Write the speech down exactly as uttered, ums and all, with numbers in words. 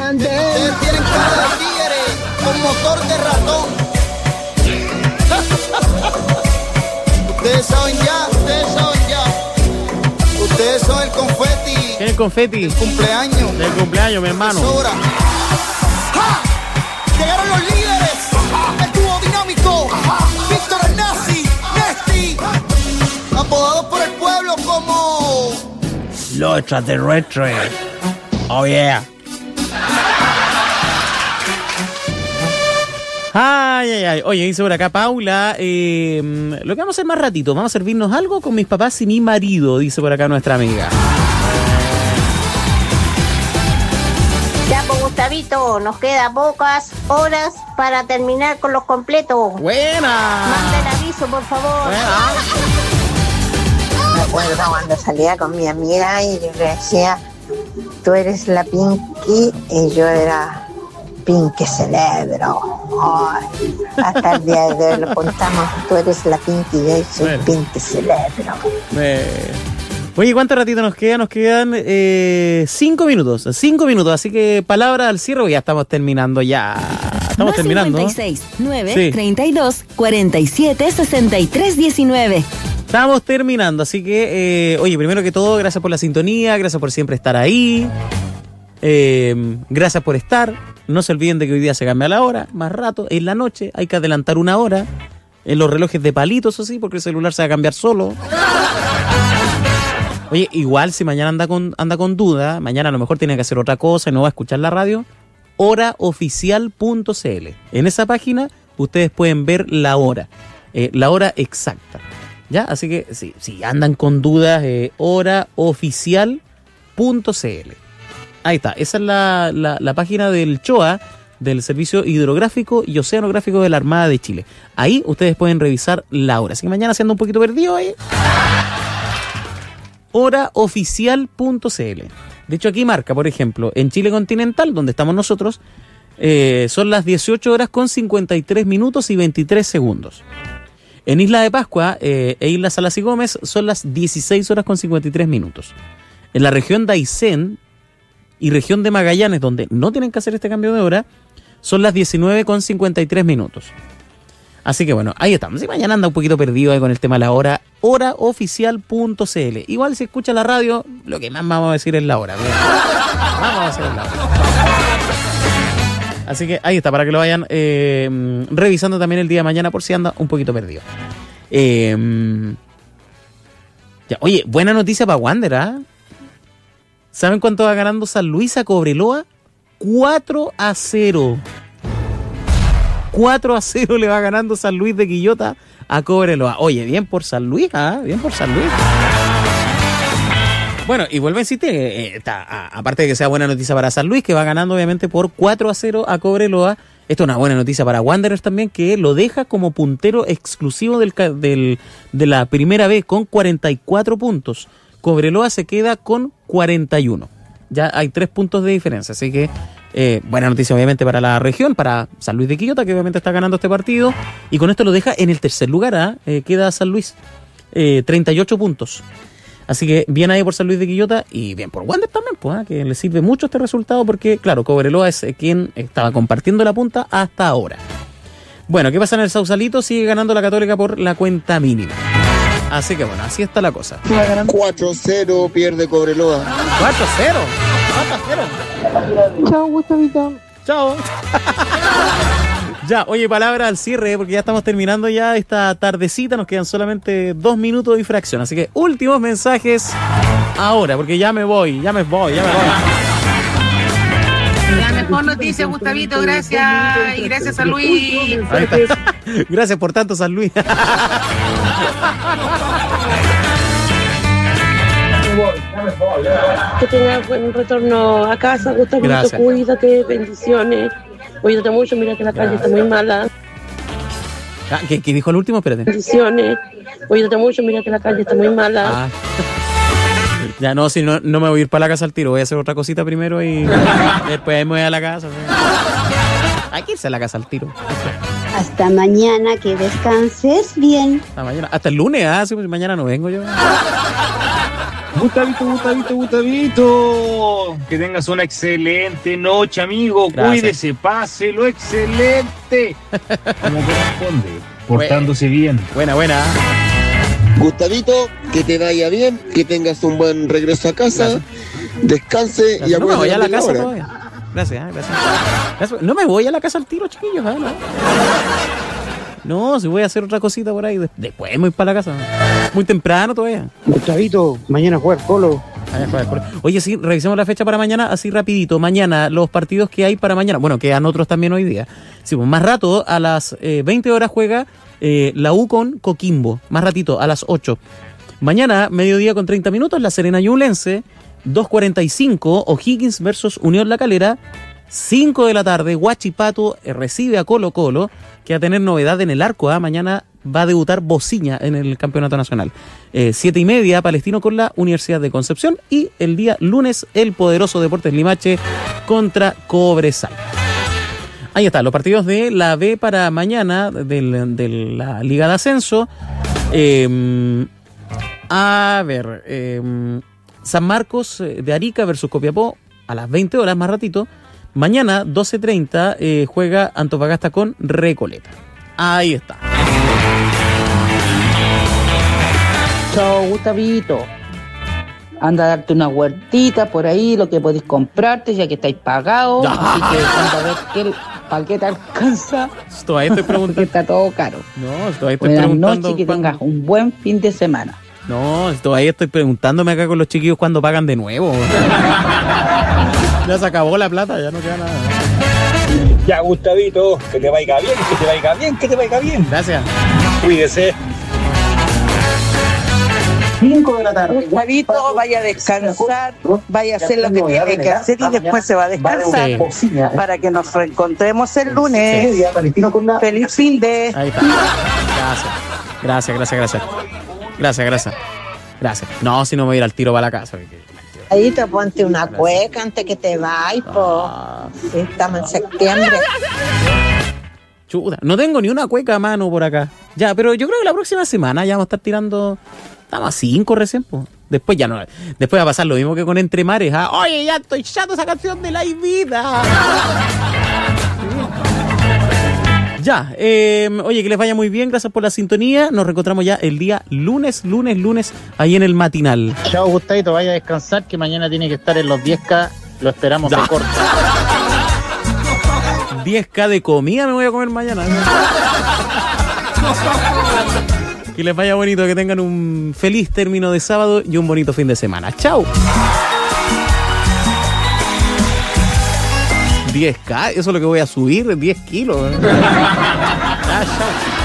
grande. Ustedes tienen cara de tigre con motor de ratón. Ustedes saben ya, ustedes saben ya. Ustedes son el confeti. ¿Qué es el confeti? El cumpleaños. Del cumpleaños, mi hermano. Sobra. ¡Ja! Llegaron los líderes. El dúo dinámico. Víctor el Nazi. Nesty. Apodados por el pueblo como los extraterrestres. Oh yeah. Ay, ay, ay. Oye, dice por acá Paula, eh, lo que vamos a hacer más ratito, vamos a servirnos algo con mis papás y mi marido, dice por acá nuestra amiga. Ya, pues Gustavito, nos quedan pocas horas para terminar con los completos. Buena. Manda el aviso, por favor. Buena. Me acuerdo cuando salía con mi amiga y yo le decía, tú eres la Pinky y yo era Pinky Cerebro. Ay, hasta el día de hoy lo contamos, tú eres la Pinky y yo soy bueno. Pinky Cerebro. Eh. Oye, ¿cuánto ratito nos queda? Nos quedan eh, cinco minutos, cinco minutos, así que palabra al cierre, ya estamos terminando ya. Estamos Más terminando. cincuenta y seis, nueve, sí. treinta y dos, cuarenta y siete, sesenta y tres, diecinueve. Estamos terminando, así que, eh, oye, primero que todo, gracias por la sintonía, gracias por siempre estar ahí, eh, gracias por estar. No se olviden de que hoy día se cambia la hora, más rato, en la noche, hay que adelantar una hora, en los relojes de palitos, eso sí, porque el celular se va a cambiar solo. Oye, igual si mañana anda con, anda con duda, mañana a lo mejor tiene que hacer otra cosa y no va a escuchar la radio, hora oficial punto c l. En esa página ustedes pueden ver la hora, eh, la hora exacta. ¿Ya? Así que si, si andan con dudas, eh, hora oficial punto c l. Ahí está, esa es la, la, la página del C H O A, del Servicio Hidrográfico y Oceanográfico de la Armada de Chile. Ahí ustedes pueden revisar la hora. Así que mañana se anda un poquito perdido ahí. hora oficial punto c l. De hecho aquí marca, por ejemplo, en Chile continental, donde estamos nosotros, eh, son las dieciocho horas con cincuenta y tres minutos y veintitrés segundos. En Isla de Pascua eh, e Isla Salas y Gómez son las dieciséis horas con cincuenta y tres minutos. En la región de Aysén y región de Magallanes, donde no tienen que hacer este cambio de hora, son las diecinueve con cincuenta y tres minutos. Así que bueno, ahí estamos. Si mañana anda un poquito perdido ahí con el tema de la hora, hora oficial punto c l. Igual si escucha la radio, lo que más vamos a decir es la hora. Mira. Vamos a decir la hora. Así que ahí está, para que lo vayan eh, revisando también el día de mañana por si anda un poquito perdido. Eh, ya, oye, buena noticia para Wander, ¿ah? ¿eh? ¿Saben cuánto va ganando San Luis a Cobreloa? cuatro a cero. cuatro a cero le va ganando San Luis de Quillota a Cobreloa. Oye, bien por San Luis, ¿ah? ¿eh? Bien por San Luis. Bueno, y vuelvo a insistir, eh, está, a, aparte de que sea buena noticia para San Luis, que va ganando obviamente por cuatro a cero a Cobreloa. Esto es una buena noticia para Wanderers también, que lo deja como puntero exclusivo del, del, de la primera vez con cuarenta y cuatro puntos. Cobreloa se queda con cuarenta y uno. Ya hay tres puntos de diferencia, así que eh, buena noticia obviamente para la región, para San Luis de Quillota, que obviamente está ganando este partido. Y con esto lo deja en el tercer lugar, ¿eh? Eh, queda San Luis, eh, treinta y ocho puntos. Así que bien ahí por San Luis de Quillota y bien por Wander también, pues, ¿eh? Que le sirve mucho este resultado porque, claro, Cobreloa es quien estaba compartiendo la punta hasta ahora. Bueno, ¿qué pasa en el Sausalito? Sigue ganando la Católica por la cuenta mínima. Así que bueno, así está la cosa. cuatro cero pierde Cobreloa. cuatro cero. cuatro cero. Chao, Gustavito. Chao. Ya, oye, palabra al cierre, porque ya estamos terminando ya esta tardecita, nos quedan solamente dos minutos y fracción, así que últimos mensajes ahora, porque ya me voy, ya me voy, ya me voy. La mejor noticia, Gustavito, gracias, y gracias a Luis. Gracias por tanto, San Luis. Que tengas buen retorno a casa, Gustavito, cuídate, bendiciones. Cuídate mucho, mira que la calle está muy mala. ¿Qué, qué dijo el último? Espérate. Bendiciones. Cuídate mucho, mira que la calle está muy mala. Ah. Ya no, si no, no me voy a ir para la casa al tiro. Voy a hacer otra cosita primero y después me voy a la casa. Hay que irse a la casa al tiro. Hasta mañana, que descanses bien. Hasta mañana. Hasta el lunes, ah, sí, pues mañana no vengo yo. Gustavito, Gustavito, Gustavito. Que tengas una excelente noche, amigo. Gracias. Cuídese, pase lo excelente. Como corresponde, portándose bien. Buena, buena. Gustavito, que te vaya bien, que tengas un buen regreso a casa, Gracias. descanse Gracias. y No me voy a la casa hora. todavía. Gracias, ¿eh? Gracias. Gracias. No me voy a la casa al tiro, chiquillos. ¿eh? No. No, si voy a hacer otra cosita por ahí. Después me voy para la casa. Muy temprano todavía. Gustavito, mañana juega el Colo. Oye, sí, revisemos la fecha para mañana, así rapidito. Mañana, los partidos que hay para mañana. Bueno, quedan otros también hoy día. Sí, pues más rato, a las eh, veinte horas juega eh, la U con Coquimbo. Más ratito, a las ocho. Mañana, mediodía con treinta minutos, La Serena Ñublense. dos cuarenta y cinco, O'Higgins versus Unión La Calera. cinco de la tarde, Huachipato recibe a Colo Colo, que va a tener novedad en el arco. ¿eh? Mañana va a debutar Bociña en el campeonato nacional. Eh, siete y media, Palestino con la Universidad de Concepción. Y el día lunes, el poderoso Deportes Limache contra Cobresal. Ahí están los partidos de la B para mañana, de, de la Liga de Ascenso. Eh, a ver, eh, San Marcos de Arica versus Copiapó a las veinte horas, más ratito. Mañana, doce treinta, eh, juega Antofagasta con Recoleta. Ahí está. Chao, Gustavito. Anda a darte una huertita por ahí, lo que podéis comprarte, ya que estáis pagados. Así que anda a ver qué, para qué te alcanza. Todavía estoy preguntando. Porque está todo caro. No, todavía estoy Buenas preguntando. noches y que cuándo... tengas un buen fin de semana. No, todavía estoy preguntándome acá con los chiquillos cuándo pagan de nuevo. Ya se acabó la plata, ya no queda nada. Ya, Gustavito, que te vaya bien, que te vaya bien, que te vaya bien. Gracias. Cuídese. cinco de la tarde. Gustavito, vaya a descansar, vaya a hacer lo que tiene que hacer y después se va a descansar Sí. para que nos reencontremos el lunes. Feliz fin de... Ahí está. Gracias. Gracias, gracias, gracias. Gracias, gracias. Gracias. No, si no me voy a ir al tiro para la casa. Ahí te ponte una cueca antes que te vayas, po. Estamos en septiembre. Chuta, no tengo ni una cueca a mano por acá. Ya, pero yo creo que la próxima semana ya vamos a estar tirando. Estamos a cinco recién, pues. Después ya no. Después va a pasar lo mismo que con Entre Mares. ¿ah? Oye, ya estoy chato esa canción de la vida. Ya, eh, oye, que les vaya muy bien, gracias por la sintonía. Nos reencontramos ya el día lunes, lunes, lunes, ahí en el matinal. Chao, Gustavito, vaya a descansar, que mañana tiene que estar en los diez K. Lo esperamos de corto. diez K de comida me voy a comer mañana. Que les vaya bonito, que tengan un feliz término de sábado y un bonito fin de semana. ¡Chao! diez K, eso es lo que voy a subir, diez kilos. Ah, chao.